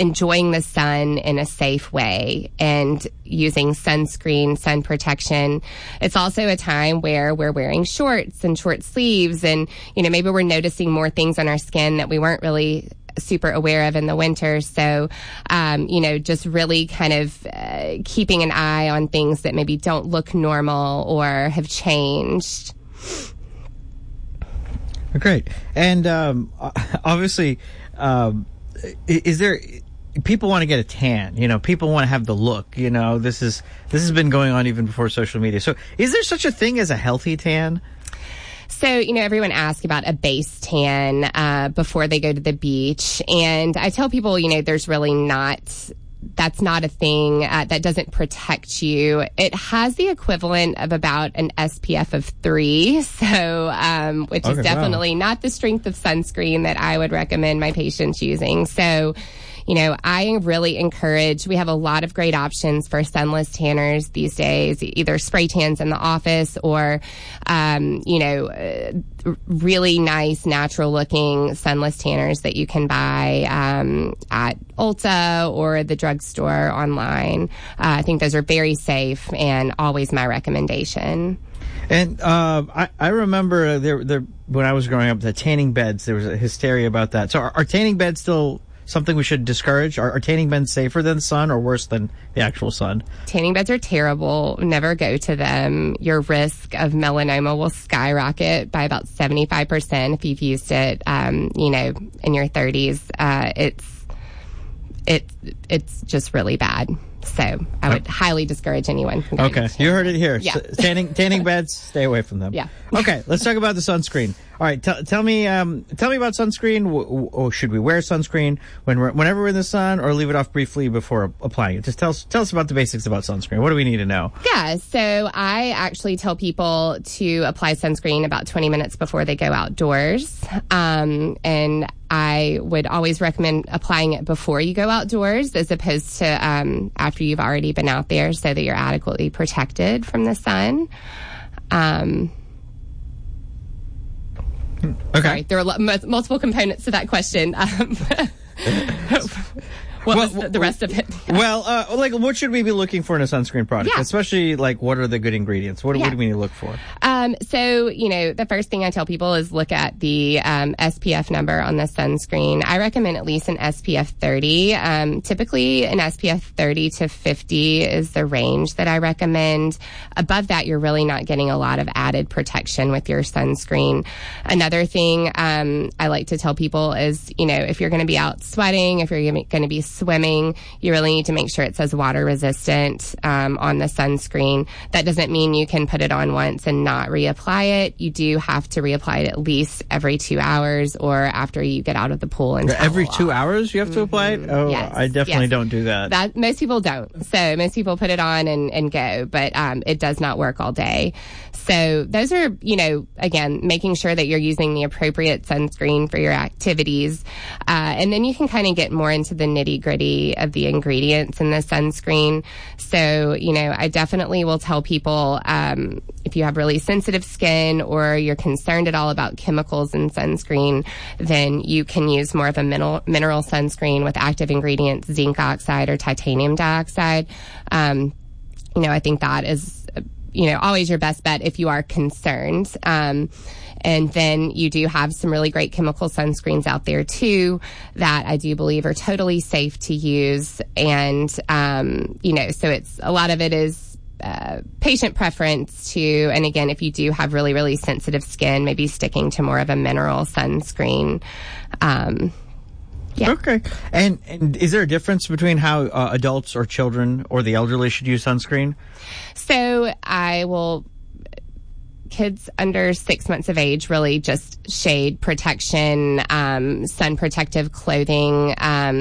enjoying the sun in a safe way and using sunscreen, sun protection. It's also a time where we're wearing shorts and short sleeves, and, maybe we're noticing more things on our skin that we weren't really super aware of in the winter. So, just really kind of keeping an eye on things that maybe don't look normal or have changed. Great. And obviously, is there... People want to get a tan, people want to have the look, this has been going on even before social media. So is there such a thing as a healthy tan? So, everyone asks about a base tan before they go to the beach. And I tell people, there's really that's not a thing that doesn't protect you. It has the equivalent of about an SPF of 3, so which is definitely not the strength of sunscreen that I would recommend my patients using. So, I really encourage, we have a lot of great options for sunless tanners these days, either spray tans in the office or, really nice natural looking sunless tanners that you can buy at Ulta or the drugstore online. I think those are very safe and always my recommendation. And I remember there when I was growing up, the tanning beds, there was a hysteria about that. So are tanning beds still something we should discourage? Are tanning beds safer than the sun or worse than the actual sun? Tanning beds are terrible. Never go to them. Your risk of melanoma will skyrocket by about 75% if you've used it, in your 30s. It's just really bad. So I would highly discourage anyone from going. Okay, you heard it here. Yeah. Tanning beds, stay away from them. Yeah. Okay, let's talk about the sunscreen. All right, tell me about sunscreen. Should we wear sunscreen whenever we're in the sun, or leave it off briefly before applying it? Just tell us about the basics about sunscreen. What do we need to know? Yeah, so I actually tell people to apply sunscreen about 20 minutes before they go outdoors, and I would always recommend applying it before you go outdoors as opposed to after you've already been out there, so that you're adequately protected from the sun. Okay. Sorry, there are multiple components to that question. What was the rest of it? Well, what should we be looking for in a sunscreen product? Yeah. Especially, what are the good ingredients? What do we need to look for? So, the first thing I tell people is look at the SPF number on the sunscreen. I recommend at least an SPF 30. Typically, an SPF 30 to 50 is the range that I recommend. Above that, you're really not getting a lot of added protection with your sunscreen. Another thing I like to tell people is, if you're going to be out sweating, if you're going to be swimming, you really need to make sure it says water resistant on the sunscreen. That doesn't mean you can put it on once and not reapply it. You do have to reapply it at least every 2 hours or after you get out of the pool and every 2 hours you have to apply it? Oh, yes, I definitely don't do that. Most people don't. So most people put it on and go, but it does not work all day. So those are, again, making sure that you're using the appropriate sunscreen for your activities. And then you can kind of get more into the nitty-gritty of the ingredients in the sunscreen. So, I definitely will tell people if you have really sensitive skin or you're concerned at all about chemicals in sunscreen, then you can use more of a mineral sunscreen with active ingredients, zinc oxide or titanium dioxide. I think that is always your best bet if you are concerned. And then you do have some really great chemical sunscreens out there too that I do believe are totally safe to use. And, so it's a lot of it is patient preference too. And again, if you do have really, really sensitive skin, maybe sticking to more of a mineral sunscreen. Yeah. Okay. And is there a difference between how adults or children or the elderly should use sunscreen? So kids under 6 months of age, really just shade protection, sun protective clothing.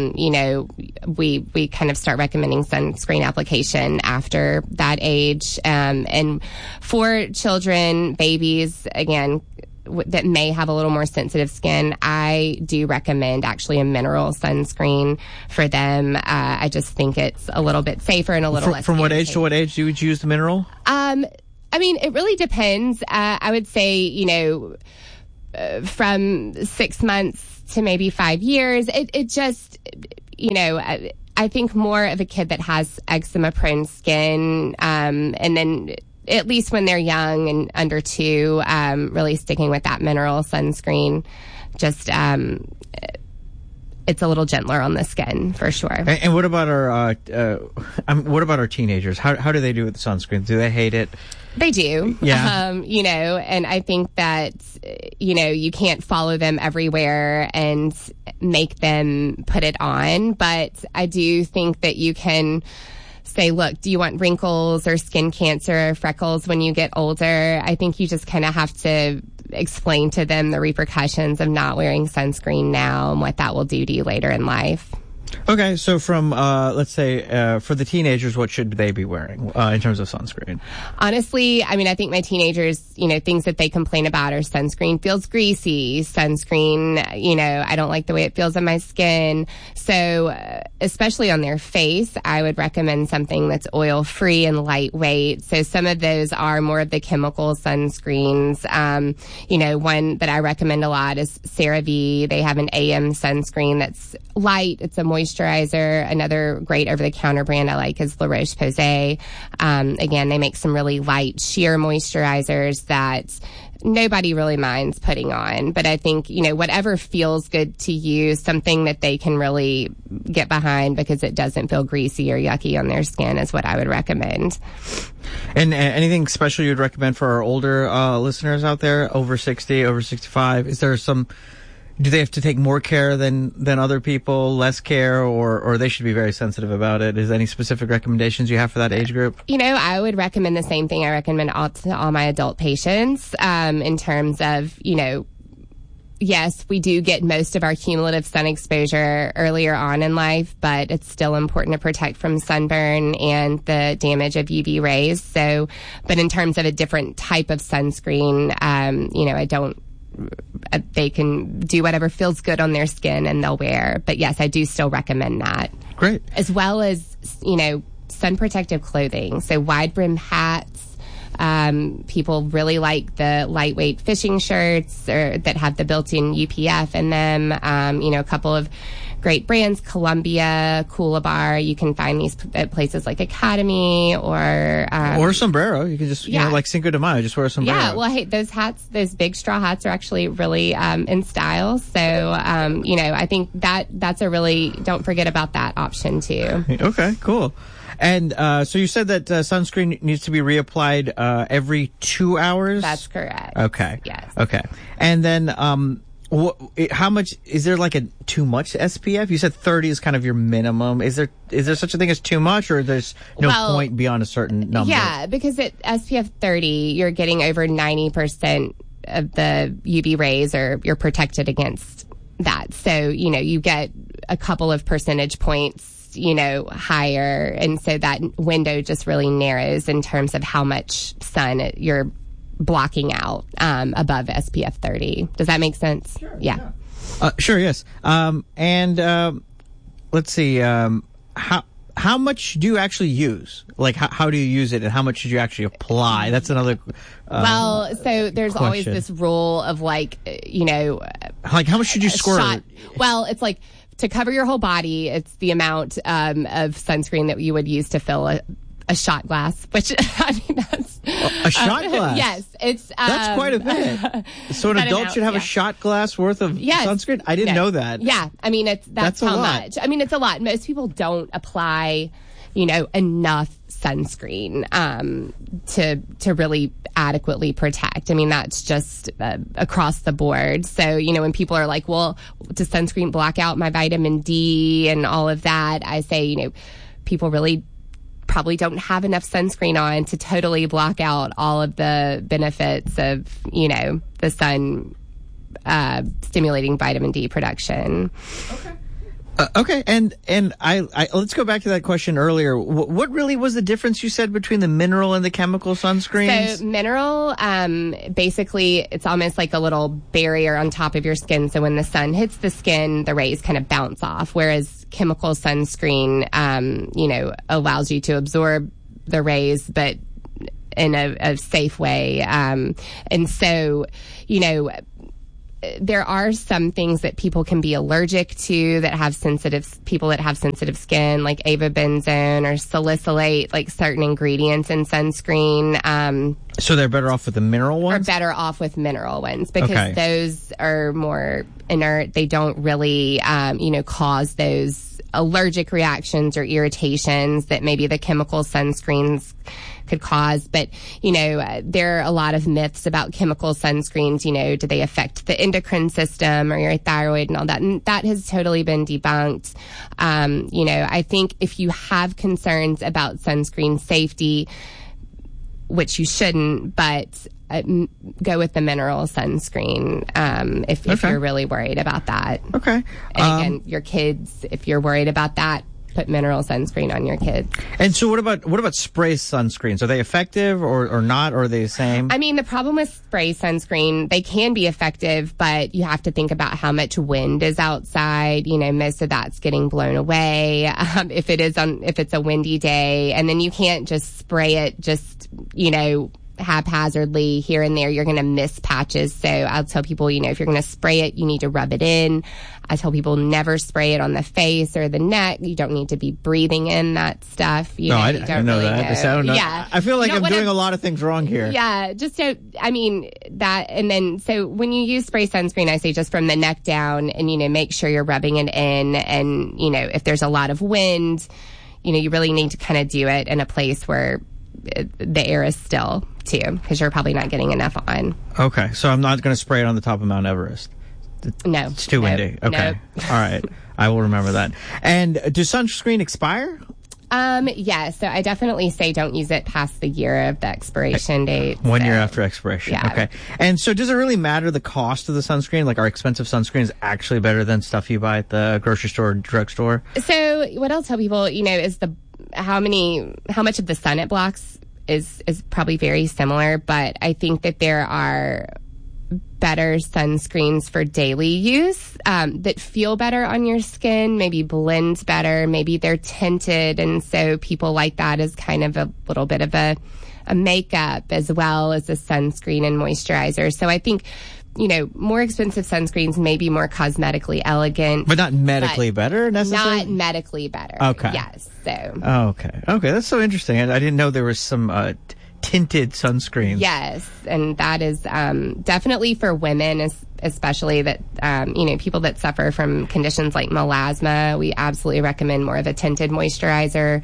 We kind of start recommending sunscreen application after that age. And for children, babies, again, that may have a little more sensitive skin, I do recommend actually a mineral sunscreen for them. I just think it's a little bit safer and a little less. From what age to what age do you use the mineral? It really depends. I would say, from 6 months to maybe 5 years. It just, I think more of a kid that has eczema prone skin, and then at least when they're young and under 2, really sticking with that mineral sunscreen. Just, it's a little gentler on the skin for sure. And what about our teenagers? How do they do with the sunscreen? Do they hate it? They do. Yeah. And I think that, you can't follow them everywhere and make them put it on. But I do think that you can say, look, do you want wrinkles or skin cancer or freckles when you get older? I think you just kind of have to explain to them the repercussions of not wearing sunscreen now and what that will do to you later in life. Okay, so from, let's say, for the teenagers, what should they be wearing in terms of sunscreen? Honestly, I think my teenagers, things that they complain about are sunscreen feels greasy, sunscreen, I don't like the way it feels on my skin. So, especially on their face, I would recommend something that's oil-free and lightweight. So some of those are more of the chemical sunscreens. One that I recommend a lot is CeraVe. They have an AM sunscreen that's light. It's a moisturizer. Another great over-the-counter brand I like is La Roche-Posay. Again, they make some really light sheer moisturizers that nobody really minds putting on. But I think, whatever feels good to you, something that they can really get behind because it doesn't feel greasy or yucky on their skin is what I would recommend. And anything special you'd recommend for our older listeners out there, over 60, over 65? Is there do they have to take more care than other people, less care, or they should be very sensitive about it? Is there any specific recommendations you have for that age group? I would recommend the same thing I recommend to all my adult patients, in terms of, yes, we do get most of our cumulative sun exposure earlier on in life, but it's still important to protect from sunburn and the damage of UV rays. So, but in terms of a different type of sunscreen, they can do whatever feels good on their skin and they'll wear. But yes, I do still recommend that. Great. As well as, sun protective clothing. So wide brim hats. People really like the lightweight fishing shirts that have the built-in UPF in them. A couple of great brands, Columbia, Coolabar. You can find these at places like Academy or sombrero. You can just, like Cinco de Mayo, just wear a sombrero. Yeah, well, hey, those hats, those big straw hats are actually really in style. So, I think that's a really, don't forget about that option too. Okay, cool. And so you said that sunscreen needs to be reapplied every 2 hours? That's correct. Okay. Yes. Okay. And then how much is there, like, a too much SPF? You said 30 is kind of your minimum. Is there such a thing as too much, or there's no point beyond a certain number? Yeah, because at SPF 30, you're getting over 90% of the UV rays, or you're protected against that. So, you get a couple of percentage points higher. And so that window just really narrows in terms of how much sun you're blocking out above SPF 30. Does that make sense? Sure. Yeah. Sure, yes. Let's see. How much do you actually use? Like, how do you use it, and how much should you actually apply? That's another so there's question. always this rule of like how much should you squirt? Well, it's like, to cover your whole body, it's the amount of sunscreen that you would use to fill a shot glass, which, that's... A shot glass? Yes. That's quite a bit. So an adult should have a shot glass worth of sunscreen? I didn't know that. Yeah. That's how much. It's a lot. Most people don't apply, enough sunscreen to really adequately protect. That's just across the board. So, when people are like, well, does sunscreen block out my vitamin D and all of that? I say, people really probably don't have enough sunscreen on to totally block out all of the benefits of, the sun stimulating vitamin D production. Okay. Okay, and I let's go back to that question earlier. What really was the difference you said between the mineral and the chemical sunscreens? So mineral, basically, it's almost like a little barrier on top of your skin. So when the sun hits the skin, the rays kind of bounce off. Whereas chemical sunscreen, allows you to absorb the rays, but in a safe way. And so, there are some things that people can be allergic to that have people that have sensitive skin, like avobenzone or salicylate, like certain ingredients in sunscreen. So they're better off with the mineral ones? Or better off with mineral ones because those are more inert. They don't really, cause those allergic reactions or irritations that maybe the chemical sunscreens could cause. But, there are a lot of myths about chemical sunscreens. Do they affect the endocrine system or your thyroid and all that? And that has totally been debunked. I think if you have concerns about sunscreen safety, which you shouldn't, but go with the mineral sunscreen if you're really worried about that. Okay. And again, your kids, if you're worried about that, put mineral sunscreen on your kids. And so what about spray sunscreens? Are they effective or not? Or are they the same? I mean, the problem with spray sunscreen, they can be effective, but you have to think about how much wind is outside. Most of that's getting blown away if it's a windy day. And then you can't just spray it haphazardly here and there. You're going to miss patches. So I'll tell people, if you're going to spray it, you need to rub it in. I tell people never spray it on the face or the neck. You don't need to be breathing in that stuff. I don't know that. I don't know. Yeah. I feel like I'm doing a lot of things wrong here. Yeah. That, and then, so when you use spray sunscreen, I say just from the neck down and, make sure you're rubbing it in. And, if there's a lot of wind, you really need to kind of do it in a place where the air is still too, because you're probably not getting enough on. Okay, so I'm not going to spray it on the top of Mount Everest. No, it's too windy. Okay, all right, I will remember that. And do sunscreen expire? Yeah, so I definitely say don't use it past the year of the expiration date. 1 year after expiration. Yeah. Okay. And so does it really matter the cost of the sunscreen? Like, are expensive sunscreens actually better than stuff you buy at the grocery store or drugstore? So what I'll tell people, is how much of the sun it blocks is probably very similar, but I think that there are better sunscreens for daily use that feel better on your skin, maybe blend better, maybe they're tinted, and so people like that as kind of a little bit of a makeup as well as a sunscreen and moisturizer. So I think more expensive sunscreens may be more cosmetically elegant. But not medically better, necessarily? Not medically better. Okay. Yes. So. Okay. That's so interesting. I didn't know there was some tinted sunscreens. Yes. And that is definitely for women, especially that, people that suffer from conditions like melasma. We absolutely recommend more of a tinted moisturizer.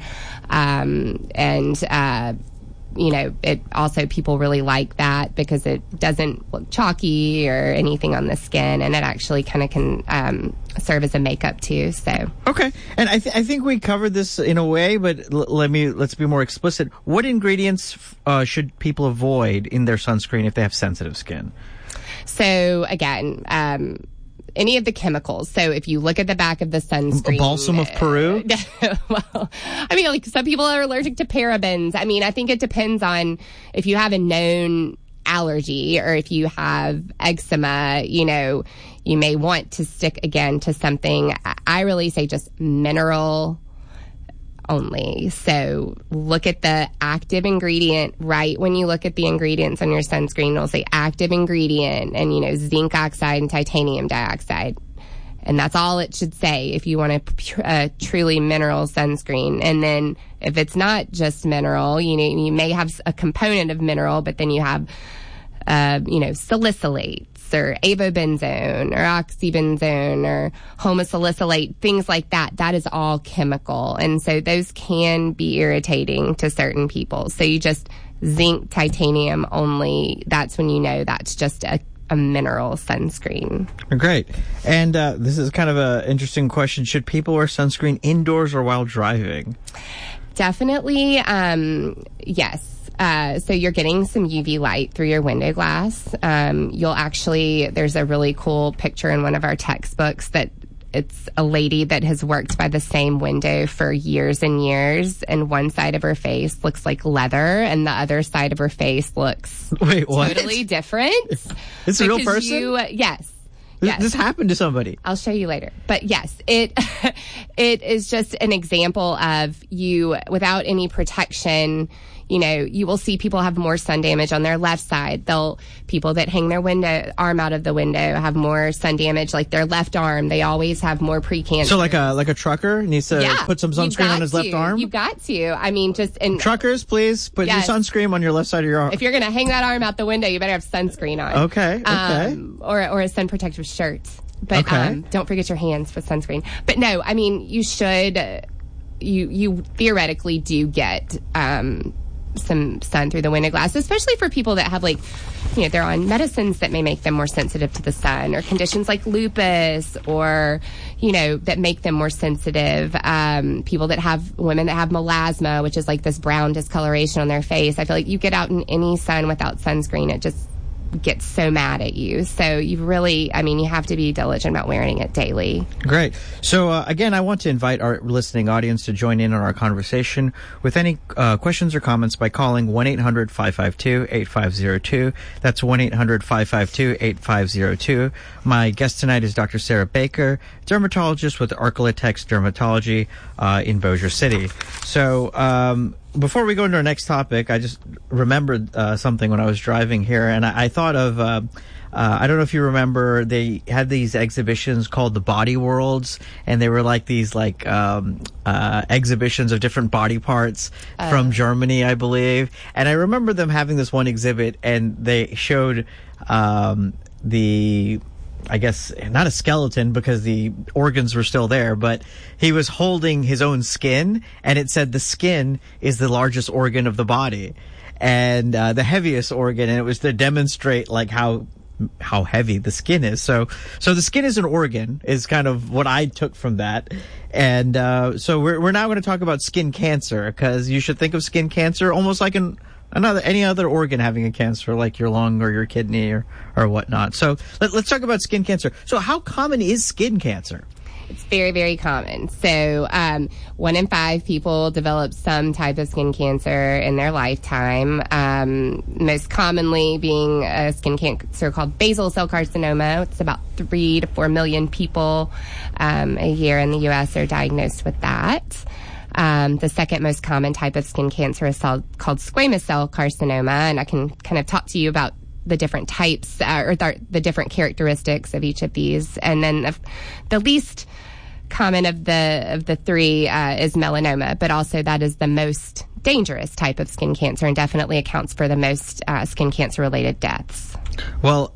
It also, people really like that because it doesn't look chalky or anything on the skin, and it actually kind of can serve as a makeup too. So okay, and I think we covered this in a way, but let's be more explicit. What ingredients should people avoid in their sunscreen if they have sensitive skin? So again, any of the chemicals. So if you look at the back of the sunscreen, balsam of Peru. Well, like some people are allergic to parabens. I think it depends on if you have a known allergy or if you have eczema. You may want to stick again to something. I really say just mineral only. So look at the active ingredient, right? When you look at the ingredients on your sunscreen, it'll say active ingredient and, zinc oxide and titanium dioxide. And that's all it should say if you want a truly mineral sunscreen. And then if it's not just mineral, you may have a component of mineral, but then you have, salicylates or avobenzone or oxybenzone or homosalicylate, things like that. That is all chemical. And so those can be irritating to certain people. So you just zinc titanium only. That's when that's just a mineral sunscreen. Great. And this is kind of an interesting question. Should people wear sunscreen indoors or while driving? Definitely, yes. So you're getting some UV light through your window glass. There's a really cool picture in one of our textbooks that it's a lady that has worked by the same window for years and years, and one side of her face looks like leather and the other side of her face looks totally different. It's a real person? Yes. This happened to somebody. I'll show you later. But yes, it is just an example of you without any protection. you will see people have more sun damage on their left side. People that hang their arm out of the window have more sun damage, like their left arm. They always have more precancer. So like a trucker needs to put some sunscreen on his left arm? You've got to. I mean, truckers, please put your sunscreen on your left side of your arm. If you're going to hang that arm out the window, you better have sunscreen on. Okay. Or a sun protective shirt. But don't forget your hands with sunscreen. But no, I mean, you should. You theoretically do get some sun through the window glass, especially for people that have they're on medicines that may make them more sensitive to the sun, or conditions like lupus, or that make them more sensitive. Women that have melasma, which is like this brown discoloration on their face. I feel like you get out in any sun without sunscreen, it just gets so mad at you. So you really, you have to be diligent about wearing it daily. Great. So again, I want to invite our listening audience to join in on our conversation with any questions or comments by calling 1-800-552-8502. That's 1-800-552-8502. My guest tonight is Dr. Sarah Baker, dermatologist with Arcola-Tex Dermatology in Bossier City. So before we go into our next topic, I just remembered something when I was driving here, and I thought of, I don't know if you remember, they had these exhibitions called the Body Worlds, and they were like these exhibitions of different body parts from Germany, I believe. And I remember them having this one exhibit, and they showed I guess not a skeleton because the organs were still there, but he was holding his own skin, and it said the skin is the largest organ of the body and the heaviest organ, and it was to demonstrate how heavy the skin is. So the skin is an organ is kind of what I took from that. And so we're now going to talk about skin cancer, because you should think of skin cancer almost like any other organ having a cancer, like your lung or your kidney or whatnot. So let's talk about skin cancer. So how common is skin cancer? It's very, very common. So 1 in 5 people develop some type of skin cancer in their lifetime, most commonly being a skin cancer called basal cell carcinoma. It's about 3 to 4 million people a year in the U.S. are diagnosed with that. The second most common type of skin cancer is called squamous cell carcinoma, and I can kind of talk to you about the different types or the different characteristics of each of these. And then the least common of the three is melanoma, but also that is the most dangerous type of skin cancer and definitely accounts for the most skin cancer related deaths. Well,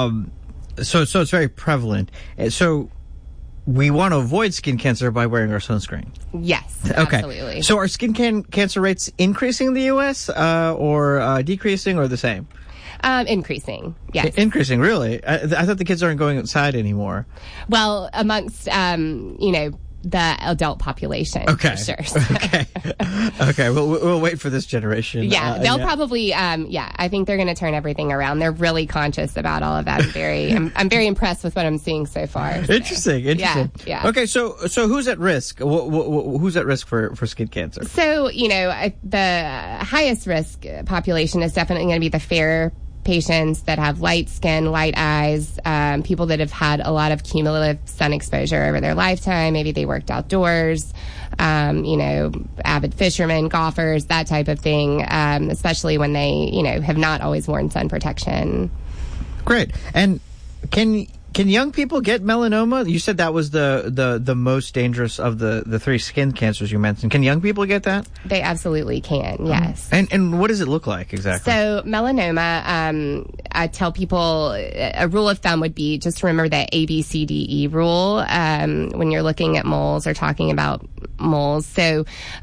so it's very prevalent. So we want to avoid skin cancer by wearing our sunscreen. Yes, okay. Absolutely. So are skin cancer rates increasing in the U.S. Or decreasing or the same? Increasing, yes. Increasing, really? I thought the kids aren't going outside anymore. Well, amongst, the adult population, okay. For sure. So. Okay. We'll wait for this generation. Yeah, they'll probably. I think they're going to turn everything around. They're really conscious about all of that. I'm very impressed with what I'm seeing so far. So. Interesting. Yeah. Okay, so who's at risk? Who's at risk for skin cancer? So the highest risk population is definitely going to be the fair patients that have light skin, light eyes, people that have had a lot of cumulative sun exposure over their lifetime. Maybe they worked outdoors, avid fishermen, golfers, that type of thing, especially when they, have not always worn sun protection. Great. And can young people get melanoma? You said that was the most dangerous of the three skin cancers you mentioned. Can young people get that? They absolutely can, yes. And what does it look like exactly? So melanoma, I tell people a rule of thumb would be just remember the ABCDE rule when you're looking at moles or talking about moles. So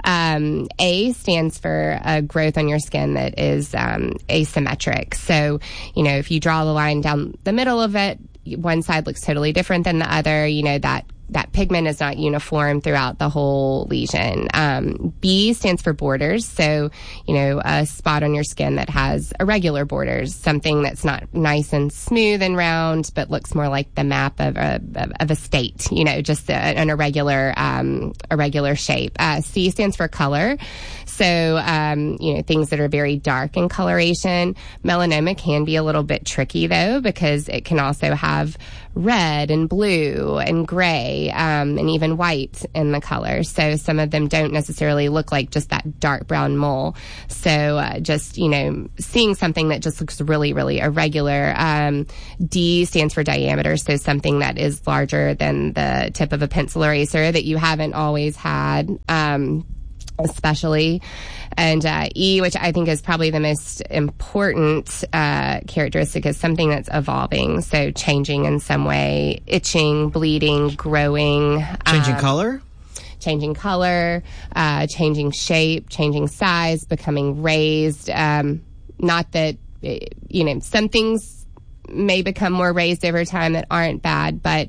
A stands for a growth on your skin that is asymmetric. So, if you draw the line down the middle of it, one side looks totally different than the other, that pigment is not uniform throughout the whole lesion. B stands for borders. So, a spot on your skin that has irregular borders, something that's not nice and smooth and round, but looks more like the map of a state, just an irregular shape. C stands for color. So, things that are very dark in coloration. Melanoma can be a little bit tricky though, because it can also have red and blue and gray gray, and even white in the color. So some of them don't necessarily look like just that dark brown mole. So just, seeing something that just looks really, really irregular. D stands for diameter, so something that is larger than the tip of a pencil eraser that you haven't always had. Especially, and E, which I think is probably the most important characteristic, is something that's evolving, so changing in some way, itching, bleeding, growing. Changing color? Changing color, changing shape, changing size, becoming raised. Not that, some things may become more raised over time that aren't bad, but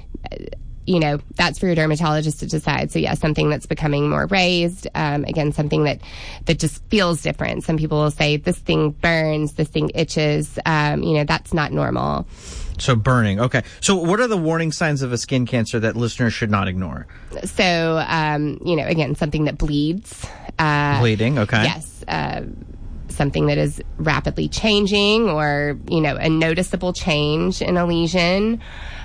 that's for your dermatologist to decide. So yeah, something that's becoming more raised. Again, something that just feels different. Some people will say this thing burns, this thing itches. That's not normal. So burning. Okay. So what are the warning signs of a skin cancer that listeners should not ignore? So, again, something that bleeds. Bleeding. Okay. Yes. Something that is rapidly changing, or, a noticeable change in a lesion.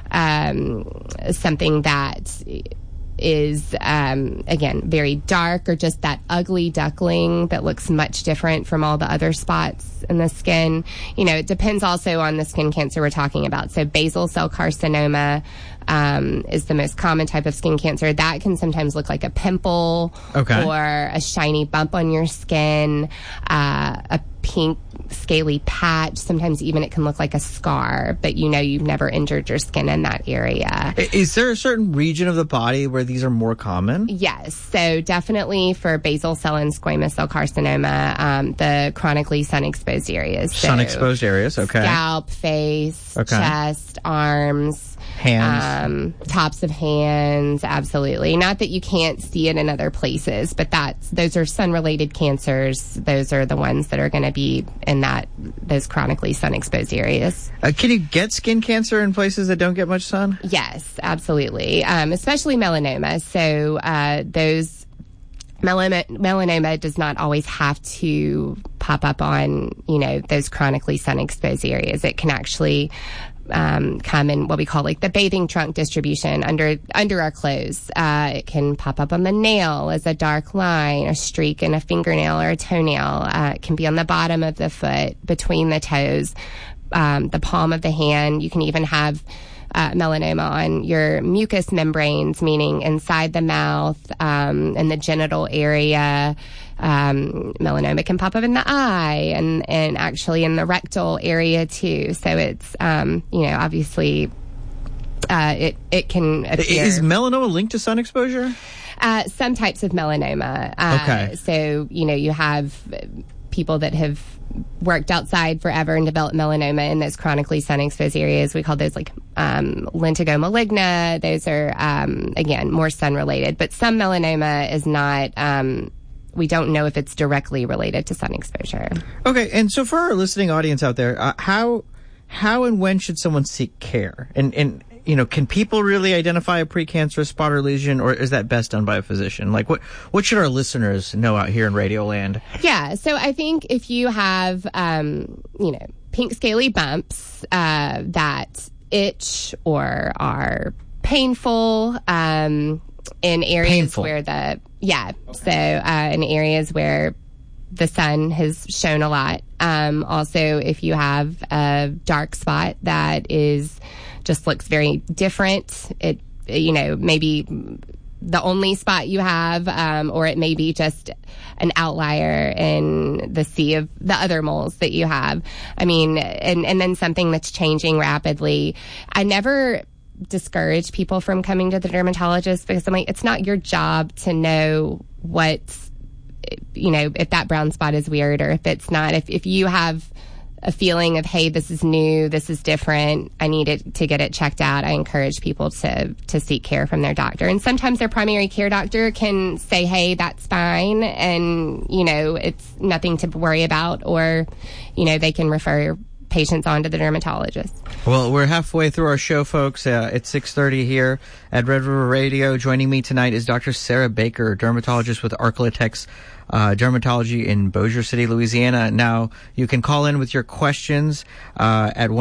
Something that is, again, very dark, or just that ugly duckling that looks much different from all the other spots in the skin. It depends also on the skin cancer we're talking about. So basal cell carcinoma is the most common type of skin cancer. That can sometimes look like a pimple, okay, or a shiny bump on your skin, a pink scaly patch. Sometimes even it can look like a scar, but you've never injured your skin in that area. Is there a certain region of the body where these are more common? Yes. So definitely for basal cell and squamous cell carcinoma, the chronically sun-exposed areas. So sun-exposed areas, okay. Scalp, face, okay, chest, arms, hands, tops of hands, absolutely. Not that you can't see it in other places, but those are sun-related cancers. Those are the ones that are going to be in those chronically sun-exposed areas. Can you get skin cancer in places that don't get much sun? Yes, absolutely. Especially melanoma. So those melanoma does not always have to pop up on those chronically sun-exposed areas. It can actually come in what we call like the bathing trunk distribution under our clothes. It can pop up on the nail as a dark line, a streak in a fingernail or a toenail. It can be on the bottom of the foot, between the toes, the palm of the hand. You can even have melanoma on your mucous membranes, meaning inside the mouth, in the genital area. Melanoma can pop up in the eye and actually in the rectal area too. So it's, obviously, it can appear. Is melanoma linked to sun exposure? Some types of melanoma. Okay. So, you have people that have worked outside forever and developed melanoma in those chronically sun-exposed areas. We call those like lentigo maligna. Those are, again, more sun-related. But some melanoma is not... we don't know if it's directly related to sun exposure. Okay, and so for our listening audience out there, how and when should someone seek care? And can people really identify a precancerous spot or lesion, or is that best done by a physician? Like, what should our listeners know out here in Radio Land? Yeah, so I think if you have, pink scaly bumps that itch or are painful, in areas where in areas where the sun has shone a lot. Also, if you have a dark spot that just looks very different, it maybe the only spot you have, or it may be just an outlier in the sea of the other moles that you have. I mean, and then something that's changing rapidly. I never discourage people from coming to the dermatologist, because I'm like, it's not your job to know if that brown spot is weird or if it's not. If you have a feeling of, hey, this is new, this is different, I need to get it checked out, I encourage people to seek care from their doctor. And sometimes their primary care doctor can say, hey, that's fine, and, it's nothing to worry about, or, they can refer patients on to the dermatologist. Well, we're halfway through our show, folks. It's 6:30 here at Red River Radio. Joining me tonight is Dr. Sarah Baker, dermatologist with Arklatex Dermatology in Bossier City, Louisiana. Now, you can call in with your questions at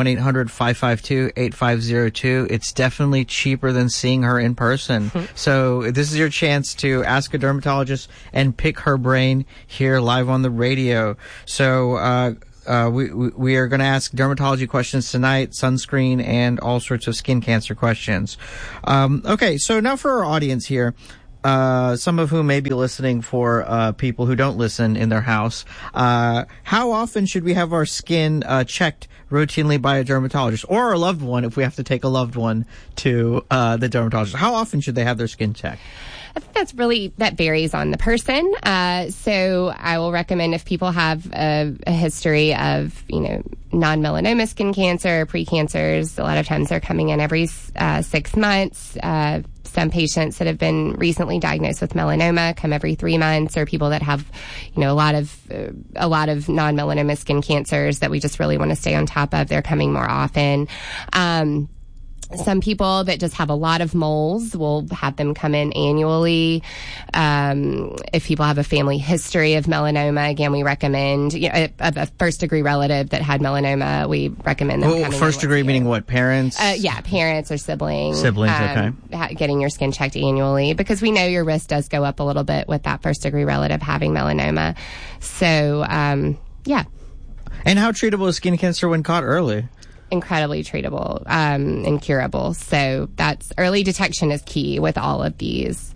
1-800-552-8502. It's definitely cheaper than seeing her in person. So this is your chance to ask a dermatologist and pick her brain here live on the radio. So we are going to ask dermatology questions tonight, sunscreen, and all sorts of skin cancer questions. Okay, so now for our audience here, some of whom may be listening for people who don't listen in their house. How often should we have our skin checked routinely by a dermatologist, or our loved one if we have to take a loved one to the dermatologist? How often should they have their skin checked? I think that varies on the person. So I will recommend if people have a history of, non-melanoma skin cancer, precancers, a lot of times they're coming in every 6 months. Some patients that have been recently diagnosed with melanoma come every 3 months, or people that have, a lot of non-melanoma skin cancers that we just really want to stay on top of. They're coming more often. Some people that just have a lot of moles, we'll have them come in annually. If people have a family history of melanoma, again, we recommend, a first-degree relative that had melanoma, we recommend them coming first degree meaning what? Parents? Parents or siblings. Siblings, okay. Getting your skin checked annually, because we know your risk does go up a little bit with that first-degree relative having melanoma. So, yeah. And how treatable is skin cancer when caught early? Incredibly treatable and curable. So that's early detection is key with all of these.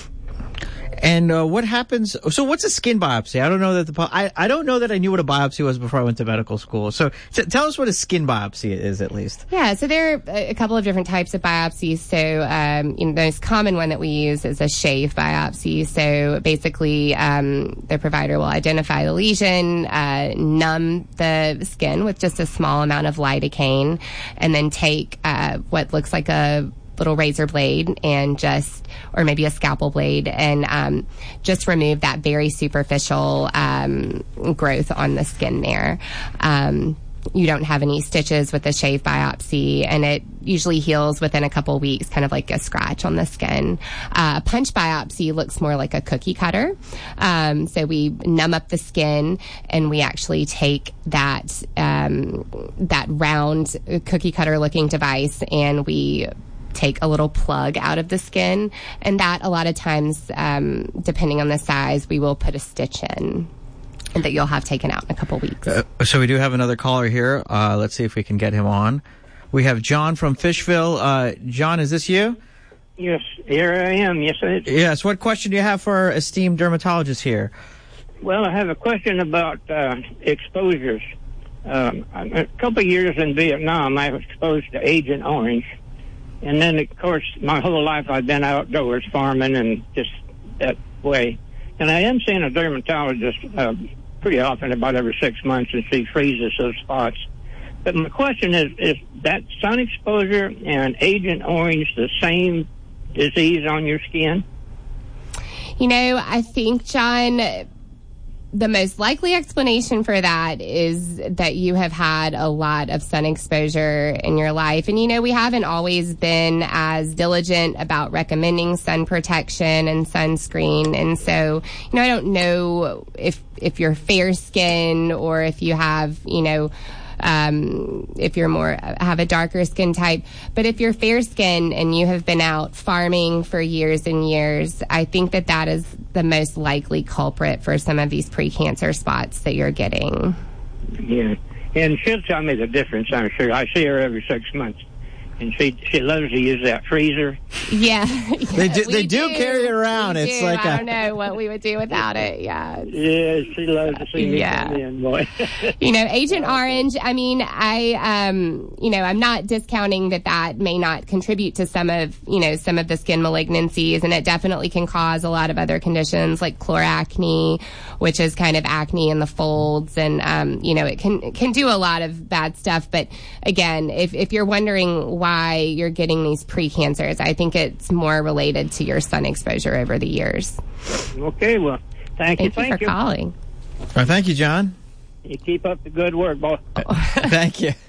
And what happens? So what's a skin biopsy? I don't know that I don't know that I knew what a biopsy was before I went to medical school. So tell us what a skin biopsy is, at least. Yeah. So there are a couple of different types of biopsies. So the most common one that we use is a shave biopsy. So basically, the provider will identify the lesion, numb the skin with just a small amount of lidocaine, and then take what looks like a little razor blade or maybe a scalpel blade, and just remove that very superficial growth on the skin there. You don't have any stitches with a shave biopsy, and it usually heals within a couple weeks, kind of like a scratch on the skin. A punch biopsy looks more like a cookie cutter. So we numb up the skin, and we actually take that round cookie cutter looking device, and we take a little plug out of the skin, and that a lot of times, depending on the size, we will put a stitch in that you'll have taken out in a couple weeks. So we do have another caller here. Let's see if we can get him on. We have John from Fishville. John, is this you? Yes, here I am. Yes, it is. Yes. What question do you have for our esteemed dermatologist here? Well, I have a question about exposures. A couple of years in Vietnam, I was exposed to Agent Orange. And then, of course, my whole life I've been outdoors farming and just that way. And I am seeing a dermatologist pretty often, about every 6 months, and she freezes those spots. But my question is that sun exposure and Agent Orange the same disease on your skin? I think, John, the most likely explanation for that is that you have had a lot of sun exposure in your life. And, we haven't always been as diligent about recommending sun protection and sunscreen. And so, I don't know if you're fair skin or if you have, if you're have a darker skin type. But if you're fair skin and you have been out farming for years and years, I think that is the most likely culprit for some of these precancer spots that you're getting. Yeah. And she'll tell me the difference, I'm sure. I see her every 6 months. And she loves to use that freezer. Yeah. They do carry it around. It's like I don't know what we would do without it. Yeah. Yeah, she loves to see me come in, boy. Agent Orange, I'm not discounting that may not contribute to some of the skin malignancies, and it definitely can cause a lot of other conditions like chloracne, which is kind of acne in the folds, and it can do a lot of bad stuff. But again, if you're wondering why you're getting these precancers, I think it's more related to your sun exposure over the years. Okay, well, thank you for calling. Thank you, John. You keep up the good work, boss. Thank you.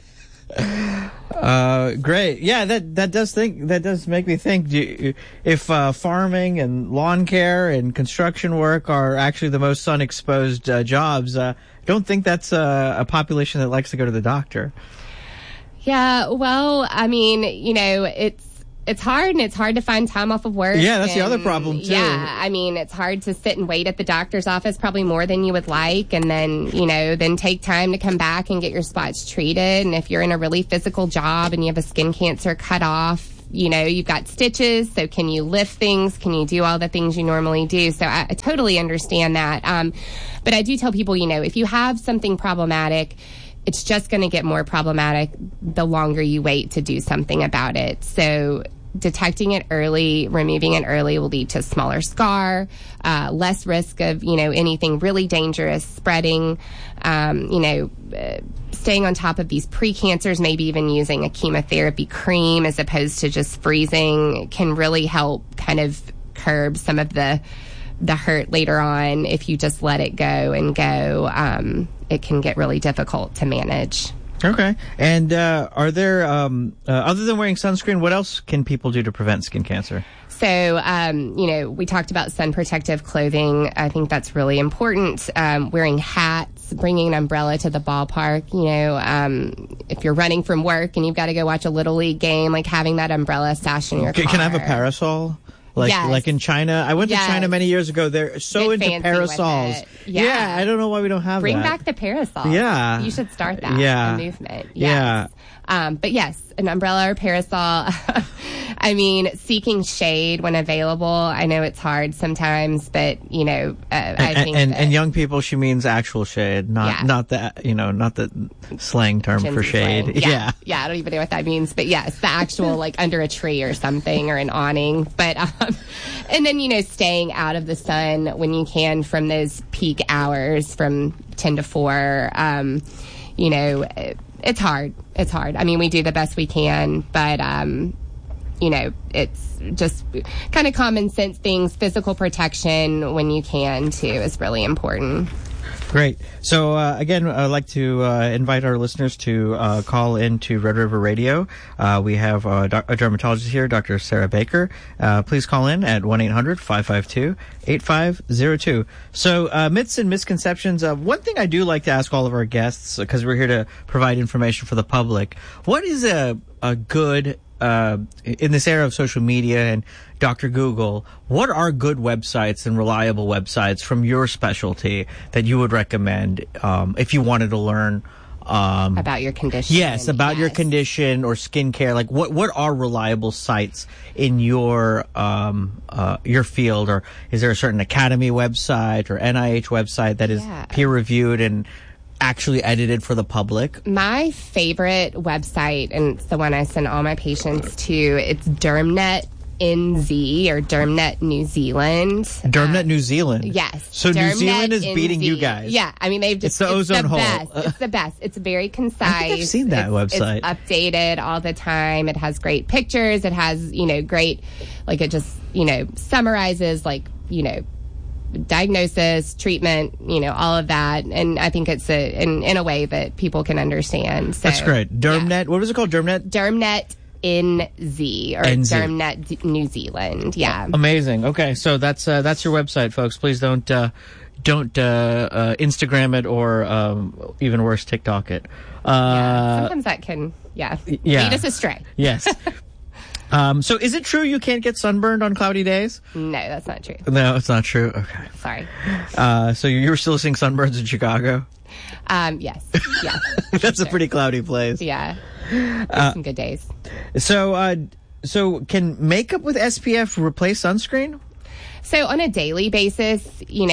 Great. Yeah, that does make me think. If farming and lawn care and construction work are actually the most sun-exposed jobs, don't think that's a population that likes to go to the doctor. Yeah, well, I mean, it's hard, and it's hard to find time off of work. Yeah, that's the other problem, too. Yeah, I mean, it's hard to sit and wait at the doctor's office probably more than you would like, and then, then take time to come back and get your spots treated. And if you're in a really physical job and you have a skin cancer cut off, you've got stitches, so can you lift things? Can you do all the things you normally do? So I totally understand that. But I do tell people, if you have something problematic, it's just going to get more problematic the longer you wait to do something about it. So detecting it early, removing it early will lead to a smaller scar, less risk of, anything really dangerous spreading, staying on top of these precancers, maybe even using a chemotherapy cream as opposed to just freezing can really help kind of curb some of the hurt later on. If you just let it go, it can get really difficult to manage. Okay. And are there, other than wearing sunscreen, what else can people do to prevent skin cancer? So, we talked about sun protective clothing. I think that's really important. Wearing hats, bringing an umbrella to the ballpark. If you're running from work and you've got to go watch a Little League game, like having that umbrella stashed in your car. Can I have a parasol? Like in China. I went to China many years ago. They're so into parasols. Yeah, I don't know why we don't have Bring that. Bring back the parasol. Yeah. You should start that. Yeah. A movement. Yes. Yeah. But yes, an umbrella or parasol. I mean, seeking shade when available. I know it's hard sometimes, but I think. And young people, she means actual shade, not that not the slang term for shade. Slang. Yeah, I don't even know what that means, but yes, the actual like under a tree or something or an awning. But and then staying out of the sun when you can from those peak hours from 10 to 4. It's hard. It's hard. I mean, we do the best we can, but, it's just kind of common sense things. Physical protection when you can, too, is really important. Great. So, again, I'd like to invite our listeners to call in to Red River Radio. We have a dermatologist here, Dr. Sarah Baker. Please call in at 1-800-552-8502. So, myths and misconceptions. One thing I do like to ask all of our guests, because we're here to provide information for the public, what is a good in this era of social media and Dr. Google, what are good websites and reliable websites from your specialty that you would recommend if you wanted to learn about your condition? Yes, about your condition or skincare. Like, what are reliable sites in your field, or is there a certain academy website or NIH website that is peer reviewed and actually edited for the public? My favorite website, and it's the one I send all my patients to, it's DermNet NZ or DermNet New Zealand. DermNet New Zealand? Yes. So DermNet New Zealand is NZ. beating you guys. Yeah. I mean, they've just... It's the ozone hole. It's the best. It's very concise. I think I've seen that website. It's updated all the time. It has great pictures. It has, great... Like, it just, summarizes, diagnosis, treatment, all of that. And I think it's in a way that people can understand. So, that's great. DermNet, what was it called? DermNet? DermNet NZ or NZ. DermNet New Zealand. Yeah. Amazing. Okay. So that's your website, folks. Please don't Instagram it or, even worse, TikTok it. Sometimes that can, lead us astray. Yes. So is it true you can't get sunburned on cloudy days? No, that's not true. No, it's not true. Okay. Sorry. So you were still seeing sunburns in Chicago? Yes. Yeah. That's a pretty cloudy place. Yeah. Some good days. So can makeup with SPF replace sunscreen? So on a daily basis,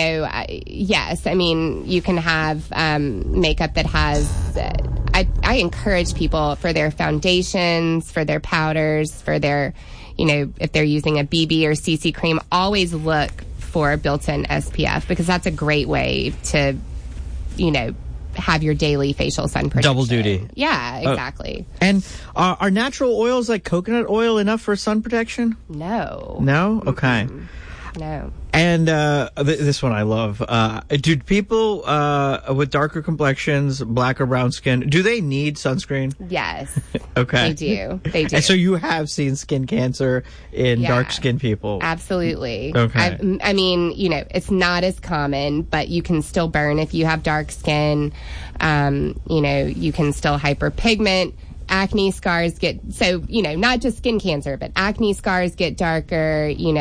yes. I mean, you can have makeup that has... I encourage people for their foundations, for their powders, for their, if they're using a BB or CC cream, always look for built-in SPF because that's a great way to, have your daily facial sun protection. Double duty. Yeah, exactly. And are natural oils like coconut oil enough for sun protection? No. No? Okay. No. And this one I love. Do people with darker complexions, black or brown skin, do they need sunscreen? Yes. Okay. They do. They do. And so you have seen skin cancer in dark skinned people? Absolutely. Okay. I mean, it's not as common, but you can still burn if you have dark skin. You can still hyperpigment. Acne scars not just skin cancer, but acne scars get darker. You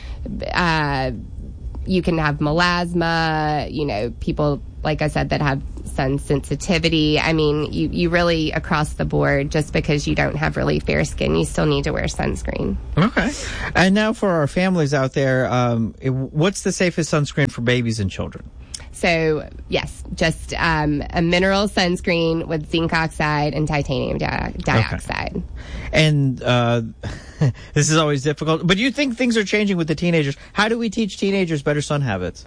can have melasma, people, like I said, that have sun sensitivity. I mean, you really, across the board, just because you don't have really fair skin, you still need to wear sunscreen. Okay. And now for our families out there, what's the safest sunscreen for babies and children? So, yes, just a mineral sunscreen with zinc oxide and titanium dioxide. Okay. And this is always difficult. But you think things are changing with the teenagers. How do we teach teenagers better sun habits?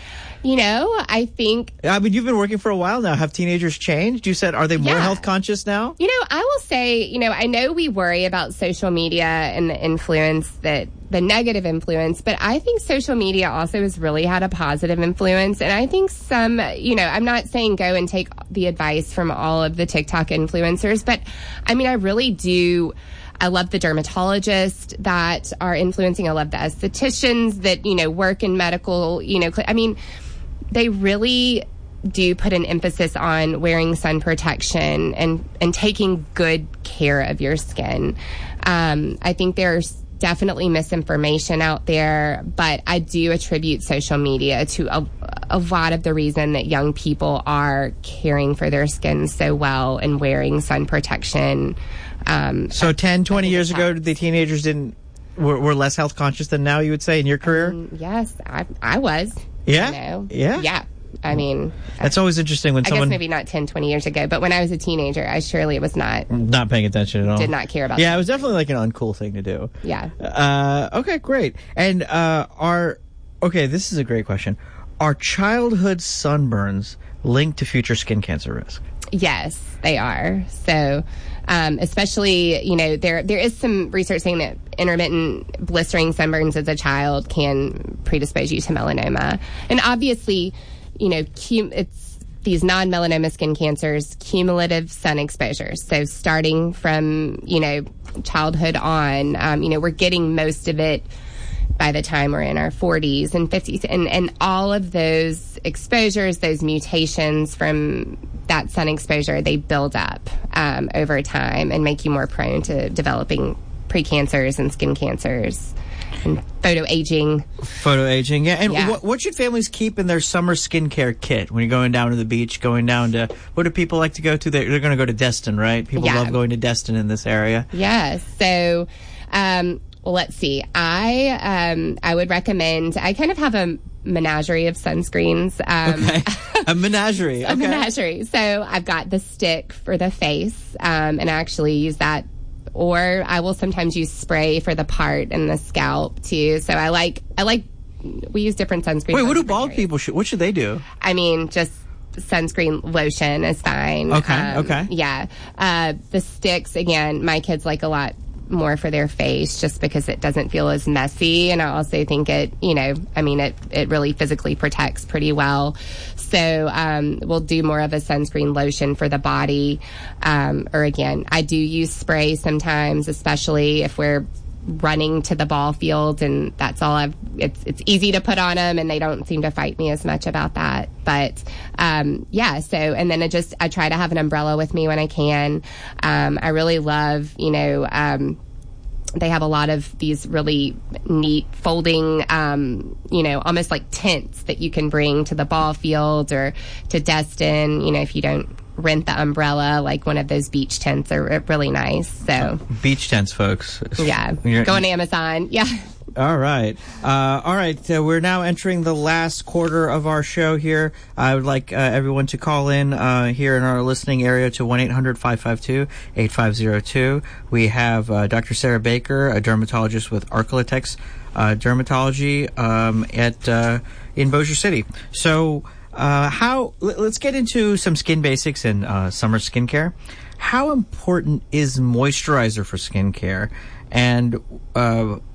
I think... I mean, you've been working for a while now. Have teenagers changed? You said, are they more health conscious now? I will say, I know we worry about social media and the influence, the negative influence, but I think social media also has really had a positive influence. And I think some, I'm not saying go and take the advice from all of the TikTok influencers, but I mean, I really do... I love the dermatologists that are influencing. I love the estheticians that, work in medical, I mean, they really do put an emphasis on wearing sun protection and taking good care of your skin. I think there's definitely misinformation out there, but I do attribute social media to a lot of the reason that young people are caring for their skin so well and wearing sun protection. So 10, 20 years ago, the teenagers were less health conscious than now, you would say, in your career? Yes, I was. Yeah? Yeah? Yeah. I mean... That's always interesting when someone... I guess maybe not 10, 20 years ago, but when I was a teenager, I surely was not... Not paying attention at all. Did not care about it was definitely like an uncool thing to do. Yeah. Okay, great. And okay, this is a great question. Are childhood sunburns linked to future skin cancer risk? Yes, they are. So... especially, there is some research saying that intermittent blistering sunburns as a child can predispose you to melanoma. And obviously, it's these non-melanoma skin cancers, cumulative sun exposures. So starting from, childhood on, we're getting most of it by the time we're in our 40s and 50s. And all of those exposures, those mutations from that sun exposure, they build up over time and make you more prone to developing precancers and skin cancers and photoaging. Yeah. And what should families keep in their summer skincare kit when you're going down to the beach, going down to, what do people like to go to? They're going to go to Destin, right? People love going to Destin in this area. Yeah. So, well, let's see. I would recommend, I kind of have a menagerie of sunscreens. Okay. A menagerie. Okay. A menagerie. So I've got the stick for the face, and I actually use that. Or I will sometimes use spray for the part and the scalp too. So I like, we use different sunscreens. Wait, what do bald people, what should they do? I mean, just sunscreen lotion is fine. Okay. Yeah. The sticks, again, my kids like a lot more for their face just because it doesn't feel as messy. And I also think it really physically protects pretty well. So we'll do more of a sunscreen lotion for the body. Or again, I do use spray sometimes, especially if we're running to the ball field and that's all it's easy to put on them and they don't seem to fight me as much about that. But so, and then I try to have an umbrella with me when I can. I really love, they have a lot of these really neat folding, almost like tents that you can bring to the ball field or to Destin, if you don't rent the umbrella, like one of those beach tents are really nice. So beach tents, folks. Yeah. Go on Amazon. Yeah. All right. We're now entering the last quarter of our show here. I would like everyone to call in here in our listening area to 1-800-552-8502. We have Dr. Sarah Baker, a dermatologist with Architects Dermatology in Bossier City. So let's get into some skin basics and summer skincare. How important is moisturizer for skincare? And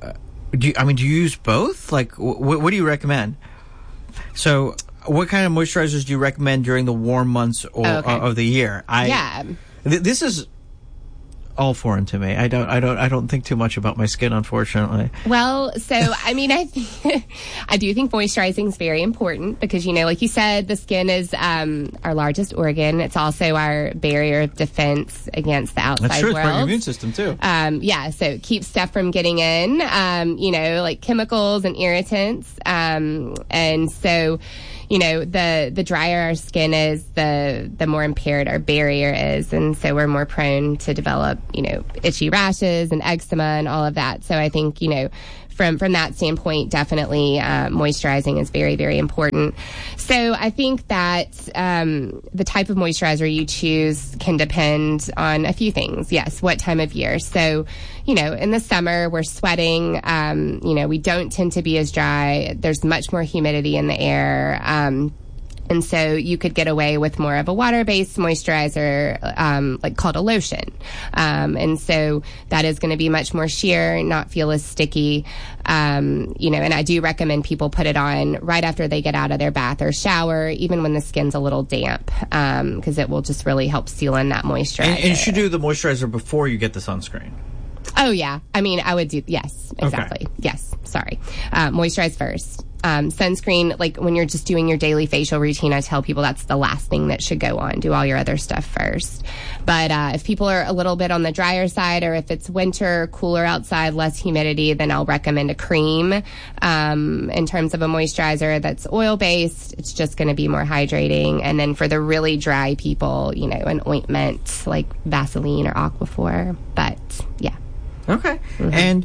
do you use both? Like, what do you recommend? So, what kind of moisturizers do you recommend during the warm months of the year? This is all foreign to me. I don't think too much about my skin, unfortunately. Well, so I mean, I do think moisturizing is very important because, like you said, the skin is our largest organ. It's also our barrier of defense against the outside That's true. world. It's part of your immune system too. So it keeps stuff from getting in. Like chemicals and irritants. And so, the drier our skin is, the more impaired our barrier is. And so we're more prone to develop, itchy rashes and eczema and all of that. So I think, from that standpoint, definitely moisturizing is very, very important. So I think that the type of moisturizer you choose can depend on a few things. Yes, what time of year. So, in the summer, we're sweating. We don't tend to be as dry. There's much more humidity in the air. And so you could get away with more of a water-based moisturizer, like called a lotion. And so that is going to be much more sheer, not feel as sticky. And I do recommend people put it on right after they get out of their bath or shower, even when the skin's a little damp, because it will just really help seal in that moisture. And you should do the moisturizer before you get the sunscreen. Oh, yeah. I mean, I would do, yes, exactly. Okay. Yes, sorry. Moisturize first. Sunscreen, like when you're just doing your daily facial routine, I tell people that's the last thing that should go on. Do all your other stuff first. But if people are a little bit on the drier side, or if it's winter, cooler outside, less humidity, then I'll recommend a cream. In terms of a moisturizer that's oil-based, it's just going to be more hydrating. And then for the really dry people, an ointment like Vaseline or Aquaphor. But, yeah. Okay. Mm-hmm. And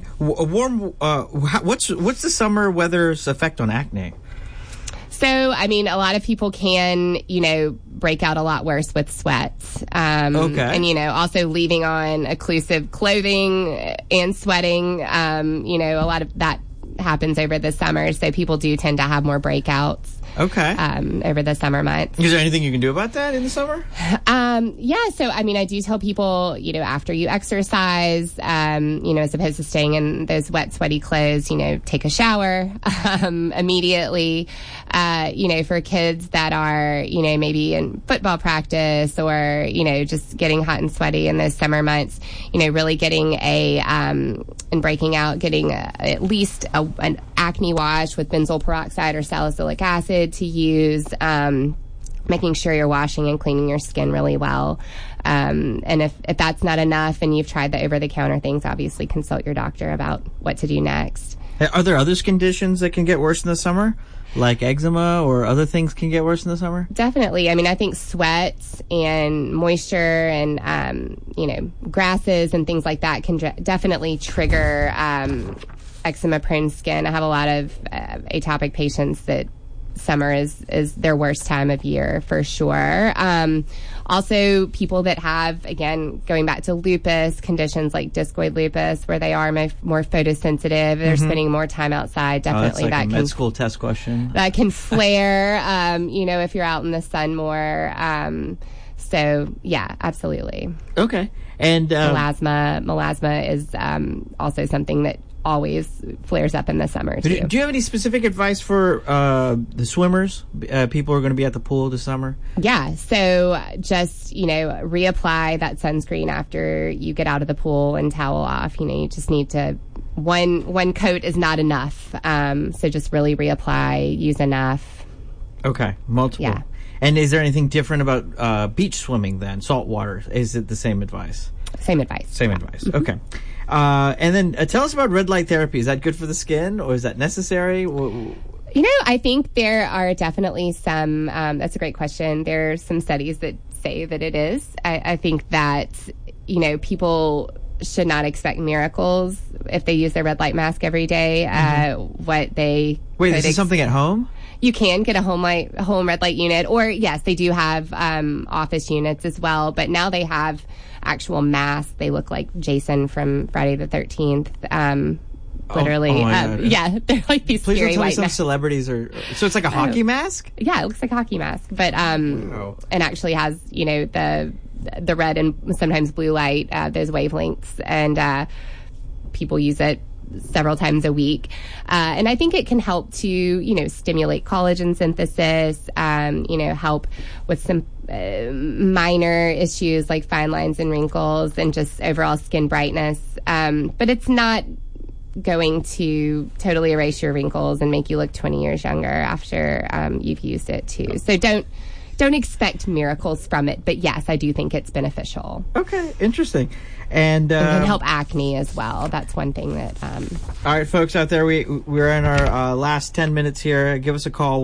what's the summer weather's effect on acne? So, I mean, a lot of people can, break out a lot worse with sweat. Okay. And, also leaving on occlusive clothing and sweating, a lot of that happens over the summer. So people do tend to have more breakouts. Okay. Over the summer months. Is there anything you can do about that in the summer? Yeah. So, I mean, I do tell people, after you exercise, as opposed to staying in those wet, sweaty clothes, take a shower, immediately. For kids that are, maybe in football practice or, just getting hot and sweaty in those summer months, really getting and breaking out, getting at least an acne wash with benzoyl peroxide or salicylic acid to use, making sure you're washing and cleaning your skin really well. And if that's not enough and you've tried the over-the-counter things, obviously consult your doctor about what to do next. Are there other conditions that can get worse in the summer? Like eczema or other things can get worse in the summer? Definitely. I mean, I think sweat and moisture and, grasses and things like that can definitely trigger eczema-prone skin. I have a lot of atopic patients that summer is their worst time of year for sure. Also, people that have, again, going back to lupus, conditions like discoid lupus, where they are more photosensitive, they're spending more time outside. Definitely, that's like a med school test question. That can flare, if you're out in the sun more. So, yeah, absolutely. Okay. And melasma is also something that always flares up in the summer too. Do you have any specific advice for the swimmers, people who are going to be at the pool this summer? Yeah, so just reapply that sunscreen after you get out of the pool and towel off. You just need to one coat is not enough, so just really reapply, use enough. Okay, multiple. Yeah. And is there anything different about beach swimming then, salt water? Is it the same advice? Same advice. Same advice. Okay. And then tell us about red light therapy. Is that good for the skin, or is that necessary? I think there are definitely some, that's a great question. There are some studies that say that it is. I think that, people should not expect miracles if they use their red light mask every day. Wait, is this something at home? You can get a home red light unit, or yes, they do have office units as well. But now they have actual masks. They look like Jason from Friday the 13th. Literally, yeah, they're like these Please scary don't tell white me some masks. celebrities are. So it's like a hockey mask. Yeah, it looks like a hockey mask, but and actually has the red and sometimes blue light, those wavelengths, and people use it several times a week. And I think it can help to, stimulate collagen synthesis, help with some minor issues like fine lines and wrinkles and just overall skin brightness. But it's not going to totally erase your wrinkles and make you look 20 years younger after you've used it too. So don't expect miracles from it, but yes, I do think it's beneficial. Okay, interesting. And it can help acne as well. That's one thing that... All right, folks out there, we're in our last 10 minutes here. Give us a call,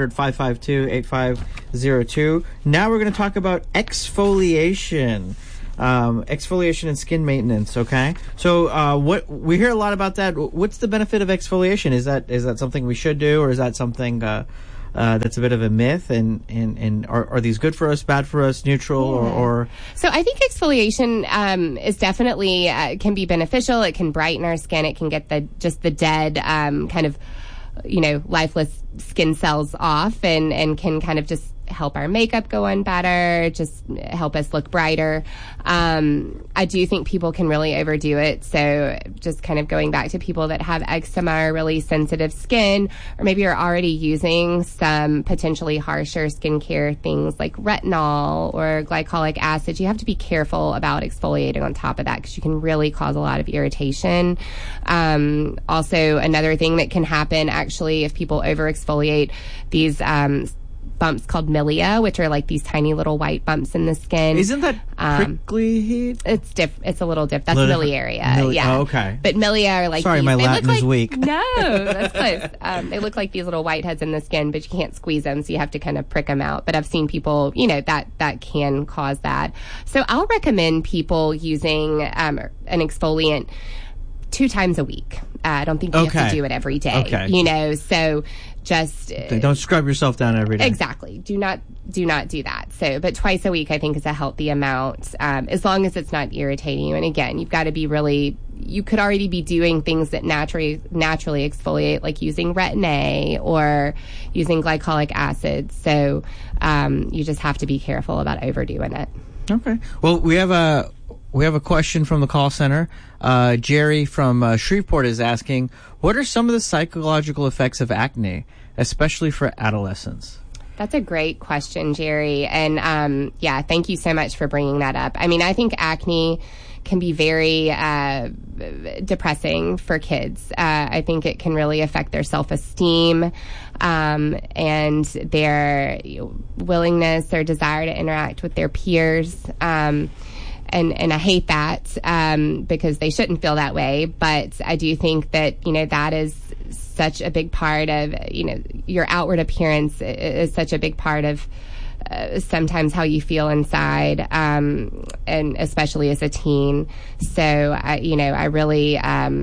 1-800-552-8502. Now we're going to talk about exfoliation. Exfoliation and skin maintenance, okay? So what we hear a lot about that. What's the benefit of exfoliation? Is that something we should do, or is that something... that's a bit of a myth, and are these good for us, bad for us, neutral, or? So I think exfoliation is definitely can be beneficial. It can brighten our skin. It can get the dead kind of lifeless skin cells off, and can kind of just help our makeup go on better, just help us look brighter. I do think people can really overdo it. So just kind of going back to people that have eczema or really sensitive skin, or maybe are already using some potentially harsher skincare things like retinol or glycolic acid, you have to be careful about exfoliating on top of that because you can really cause a lot of irritation. Also, another thing that can happen actually if people over exfoliate, these bumps called milia, which are like these tiny little white bumps in the skin. Isn't that prickly heat? It's a little different. That's miliaria. Yeah. Oh, okay. But milia are like Sorry, these. my Latin is weak. No, that's close. They look like these little whiteheads in the skin, but you can't squeeze them, so you have to kind of prick them out. But I've seen people, that can cause that. So I'll recommend people using an exfoliant 2 times a week. I don't think you have to do it every day. Okay. So just don't scrub yourself down every day. Exactly. Do not do that. So, but twice a week I think is a healthy amount, as long as it's not irritating you. And again, you've got to be you could already be doing things that naturally exfoliate, like using Retin-A or using glycolic acid. So, you just have to be careful about overdoing it. Okay. Well, we have a question from the call center. Jerry from Shreveport is asking, what are some of the psychological effects of acne, especially for adolescents? That's a great question, Jerry. And thank you so much for bringing that up. I mean, I think acne can be very depressing for kids. I think it can really affect their self-esteem and their willingness or desire to interact with their peers. And I hate that because they shouldn't feel that way. But I do think that, that is such a big part of, your outward appearance is such a big part of sometimes how you feel inside, and especially as a teen. So, I really,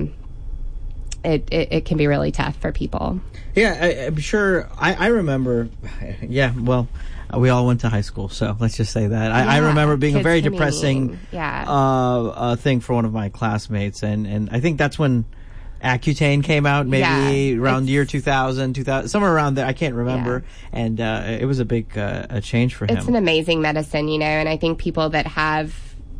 it can be really tough for people. Yeah, I'm sure. I remember, we all went to high school, so let's just say that. I remember being a very depressing thing for one of my classmates, and I think that's when Accutane came out, maybe around year 2000, somewhere around there. I can't remember, and it was a big a change for him. It's an amazing medicine, and I think people that have,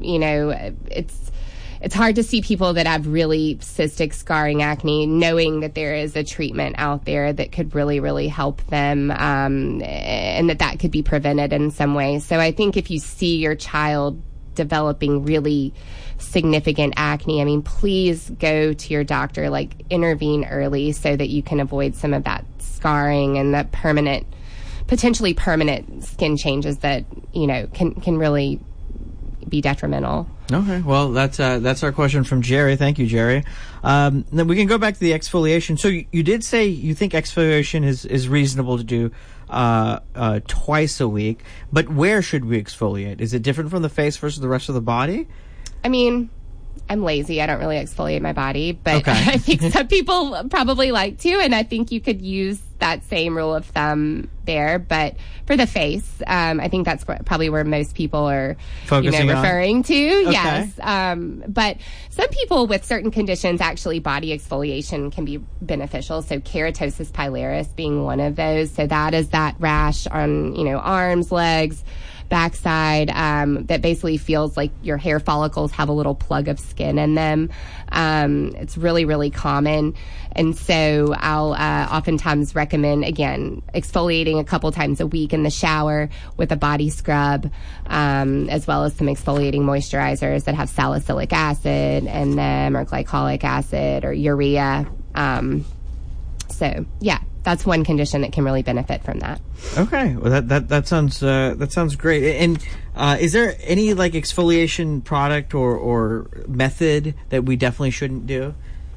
it's hard to see people that have really cystic scarring acne, knowing that there is a treatment out there that could really, really help them, and that could be prevented in some way. So I think if you see your child developing really significant acne, I mean, please go to your doctor, intervene early so that you can avoid some of that scarring and that potentially permanent skin changes that, can really be detrimental. Okay, well, that's our question from Jerry. Thank you, Jerry. Then we can go back to the exfoliation. So you did say you think exfoliation is reasonable to do twice a week, but where should we exfoliate? Is it different from the face versus the rest of the body? I mean, I'm lazy. I don't really exfoliate my body, but I think some people probably like to, and I think you could use that same rule of thumb there. But for the face, I think that's probably where most people are referring to. Okay. Yes. But some people with certain conditions, actually body exfoliation can be beneficial. So keratosis pilaris being one of those. So that is that rash on, arms, legs. backside that basically feels like your hair follicles have a little plug of skin in them. It's really, really common. And so I'll oftentimes recommend, again, exfoliating a couple times a week in the shower with a body scrub, as well as some exfoliating moisturizers that have salicylic acid in them, or glycolic acid, or urea. So, yeah, that's one condition that can really benefit from that. Okay, well that sounds great. And is there any like exfoliation product or method that we definitely shouldn't do?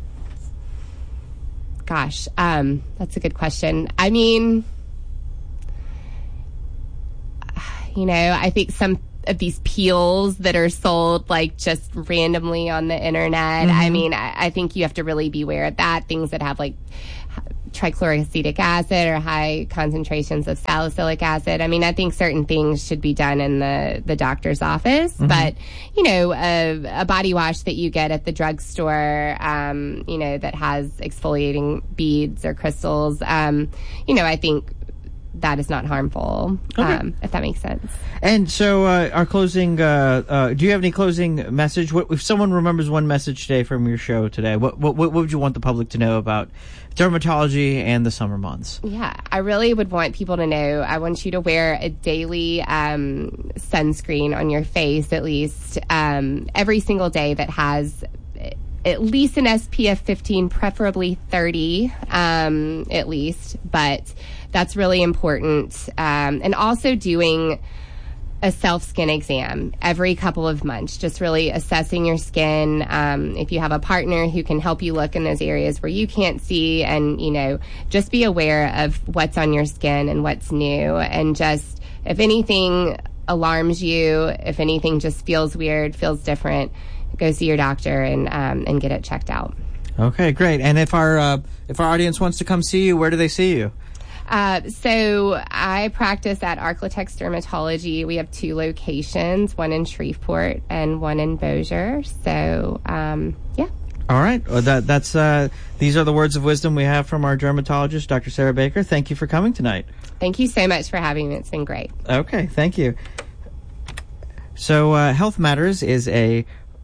Gosh, that's a good question. I mean, I think some of these peels that are sold like just randomly on the internet, I mean, I think you have to really beware of that. Things that have like trichloroacetic acid or high concentrations of salicylic acid. I mean, I think certain things should be done in the doctor's office, but, a body wash that you get at the drugstore, that has exfoliating beads or crystals, I think that is not harmful, if that makes sense. And so our closing, do you have any closing message? What, if someone remembers one message today from your show today, what would you want the public to know about dermatology and the summer months? Yeah, I really would want people to know, I want you to wear a daily sunscreen on your face, at least every single day, that has at least an SPF 15, preferably 30, at least, but that's really important. And also doing a self-skin exam every couple of months, just really assessing your skin. If you have a partner who can help you look in those areas where you can't see, and, just be aware of what's on your skin and what's new. And just, if anything alarms you, if anything just feels weird, feels different, go see your doctor and get it checked out. Okay, great. And if our audience wants to come see you, where do they see you? So I practice at Arklatex Dermatology. We have 2 locations, one in Shreveport and one in Bossier. So, yeah. All right. Well, that's these are the words of wisdom we have from our dermatologist, Dr. Sarah Baker. Thank you for coming tonight. Thank you so much for having me. It's been great. Okay, thank you. So, Health Matters is a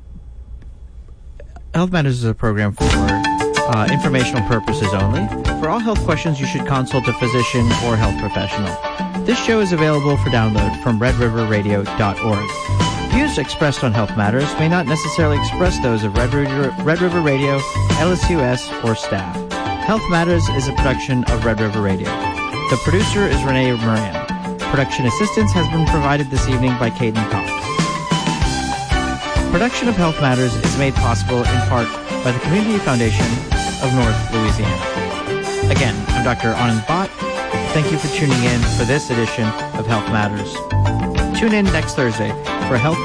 program for informational purposes only. For all health questions, you should consult a physician or health professional. This show is available for download from redriverradio.org. Views expressed on Health Matters may not necessarily express those of Red River Radio, LSUS, or staff. Health Matters is a production of Red River Radio. The producer is Renee Moran. Production assistance has been provided this evening by Caden Cox. Production of Health Matters is made possible in part by the Community Foundation of North Louisiana. Again, I'm Dr. Anand Bhatt. Thank you for tuning in for this edition of Health Matters. Tune in next Thursday for Health